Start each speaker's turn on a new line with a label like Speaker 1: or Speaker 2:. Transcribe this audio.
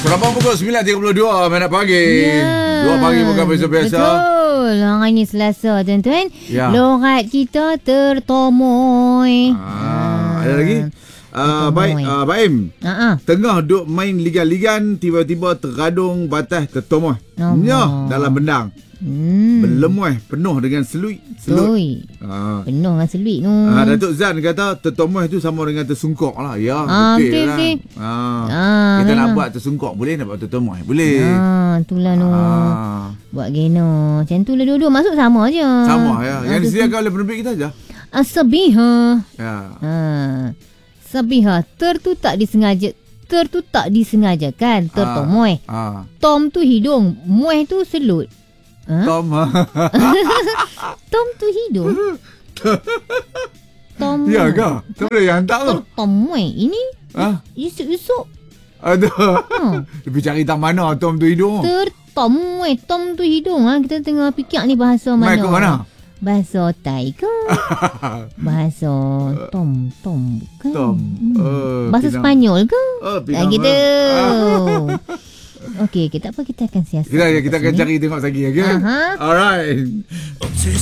Speaker 1: Selamat pukul 9.32 minit pagi.
Speaker 2: Ya.
Speaker 1: 2 pagi bukan biasa-biasa.
Speaker 2: Betul. Hari ni Selasa, tuan-tuan.
Speaker 1: Ya.
Speaker 2: Lorat kita tertomoy.
Speaker 1: Ada lagi? Baik, Baim. Tengah duk main ligan-ligan, tiba-tiba teradung batas tertomoh. Nyah dalam bendang. Berlemuih penuh dengan selut.
Speaker 2: Penuh dengan selut tu.
Speaker 1: Datuk Zan kata tertomoh tu sama dengan tersungkok lah. Ya, betul lah.
Speaker 2: betul.
Speaker 1: Kita nak buat tersungkok boleh, nak buat tertomoh boleh.
Speaker 2: Itulah tu. Buat geno. Macam tu lah dua-dua masuk sama je.
Speaker 1: Sama ya. Yang disediakan oleh penerbit kita aja.
Speaker 2: Sabiha.
Speaker 1: Ya.
Speaker 2: Sabiha. Ter tu tak disengajakan. Tertomoy. Tom tu hidung. Mueh tu selut.
Speaker 1: Tom.
Speaker 2: Tom tu hidung. Tom.
Speaker 1: Ya ke? Tu boleh yang hantar tu.
Speaker 2: Tom mueh. Ini isuk-isuk.
Speaker 1: Aduh. Lebih cari tak mana Tom tu hidung.
Speaker 2: Tom mueh. Tom tu hidung. Kita tengah fikir ni bahasa mana.
Speaker 1: Mai ke mana?
Speaker 2: Bahasa Thai ke? Bahasa Tom bukan?
Speaker 1: Tom.
Speaker 2: Bahasa Sepanyol ke? Gitu. Okey, tak apa, kita akan siasat.
Speaker 1: Kita akan cari tengok lagi. Okay? Alright.